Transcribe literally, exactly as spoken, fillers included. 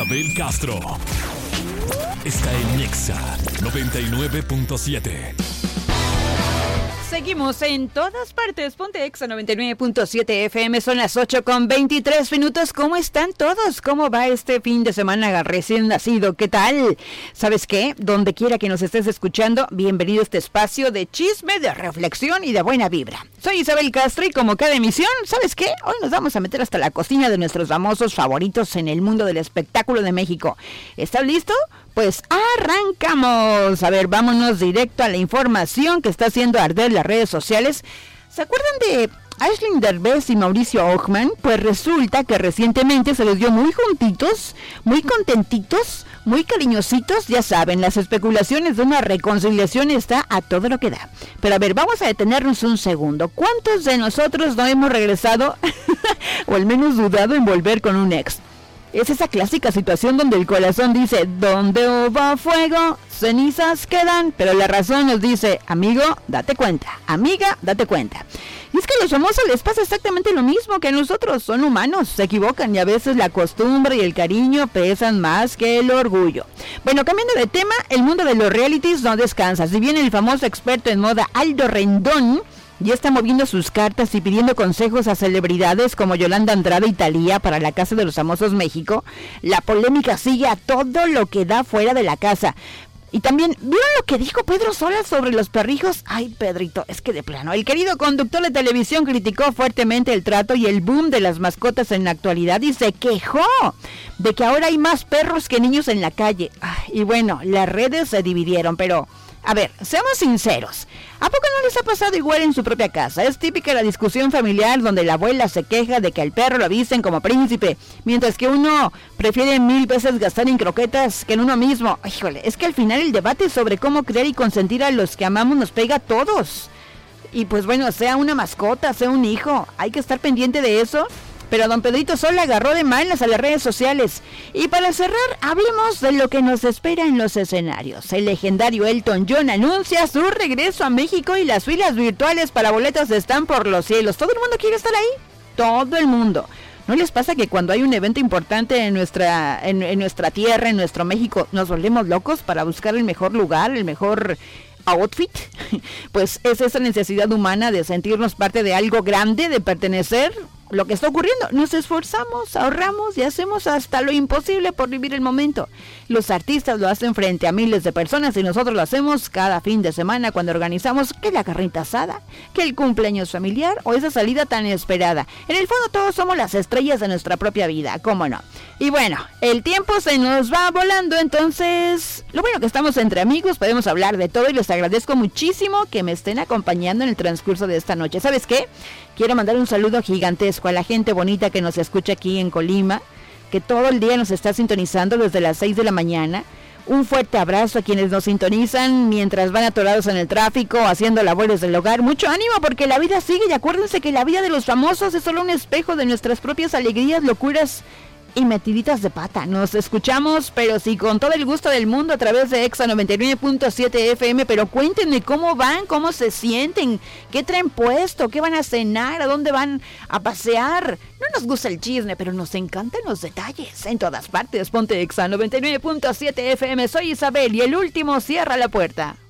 Isabel Castro está en Nexa noventa y nueve punto siete. Seguimos en todas partes. Ponte Exa noventa y nueve punto siete F M. Son las ocho con veintitrés minutos. ¿Cómo están todos? ¿Cómo va este fin de semana recién nacido? ¿Qué tal? ¿Sabes qué? Donde quiera que nos estés escuchando, bienvenido a este espacio de chisme, de reflexión y de buena vibra. Soy Isabel Castro y como cada emisión, ¿sabes qué? Hoy nos vamos a meter hasta la cocina de nuestros famosos favoritos en el mundo del espectáculo de México. ¿Estás listo? Pues arrancamos. A ver, vámonos directo a la información que está haciendo arder las redes sociales. ¿Se acuerdan de Aisling Derbez y Mauricio Ockman? Pues resulta que recientemente se les dio muy juntitos, muy contentitos, muy cariñositos. Ya saben, las especulaciones de una reconciliación está a todo lo que da. Pero a ver, vamos a detenernos un segundo. ¿Cuántos de nosotros no hemos regresado o al menos dudado en volver con un ex? Es esa clásica situación donde el corazón dice, donde hubo fuego, cenizas quedan, pero la razón nos dice, amigo, date cuenta, amiga, date cuenta. Y es que a los famosos les pasa exactamente lo mismo que a nosotros, son humanos, se equivocan y a veces la costumbre y el cariño pesan más que el orgullo. Bueno, cambiando de tema, el mundo de los realities no descansa. Si bien el famoso experto en moda Aldo Rendón ya está moviendo sus cartas y pidiendo consejos a celebridades como Yolanda Andrade y Thalía para la Casa de los Famosos México, la polémica sigue a todo lo que da fuera de la casa. Y también, ¿vieron lo que dijo Pedro Sola sobre los perrijos? Ay, Pedrito, es que de plano, el querido conductor de televisión criticó fuertemente el trato y el boom de las mascotas en la actualidad y se quejó de que ahora hay más perros que niños en la calle. Ay, y bueno, las redes se dividieron, pero a ver, seamos sinceros. ¿A poco no les ha pasado igual en su propia casa? Es típica la discusión familiar donde la abuela se queja de que al perro lo visten como príncipe, mientras que uno prefiere mil veces gastar en croquetas que en uno mismo. Híjole, es que al final el debate sobre cómo criar y consentir a los que amamos nos pega a todos. Y pues bueno, sea una mascota, sea un hijo, hay que estar pendiente de eso. Pero don Pedrito Sola agarró de malas a las redes sociales. Y para cerrar, hablemos de lo que nos espera en los escenarios. El legendario Elton John anuncia su regreso a México y las filas virtuales para boletos están por los cielos. ¿Todo el mundo quiere estar ahí? Todo el mundo. ¿No les pasa que cuando hay un evento importante en nuestra, en, en nuestra tierra, en nuestro México, nos volvemos locos para buscar el mejor lugar, el mejor outfit? Pues es esa necesidad humana de sentirnos parte de algo grande, de pertenecer. Lo que está ocurriendo, nos esforzamos, ahorramos y hacemos hasta lo imposible por vivir el momento. Los artistas lo hacen frente a miles de personas y nosotros lo hacemos cada fin de semana cuando organizamos que la carnita asada, que el cumpleaños familiar o esa salida tan esperada. En el fondo todos somos las estrellas de nuestra propia vida, ¿cómo no? Y bueno, el tiempo se nos va volando, entonces lo bueno que estamos entre amigos, podemos hablar de todo y les agradezco muchísimo que me estén acompañando en el transcurso de esta noche. ¿Sabes qué? Quiero mandar un saludo gigantesco a la gente bonita que nos escucha aquí en Colima, que todo el día nos está sintonizando desde las seis de la mañana. Un fuerte abrazo a quienes nos sintonizan mientras van atorados en el tráfico, haciendo labores del hogar. Mucho ánimo porque la vida sigue y acuérdense que la vida de los famosos es solo un espejo de nuestras propias alegrías, locuras y metiditas de pata. Nos escuchamos, pero sí, con todo el gusto del mundo a través de Exa noventa y nueve punto siete F M, pero cuéntenme cómo van, cómo se sienten, qué traen puesto, qué van a cenar, a dónde van a pasear. No nos gusta el chisme, pero nos encantan los detalles. En todas partes, ponte Exa noventa y nueve punto siete F M. Soy Isabel y el último cierra la puerta.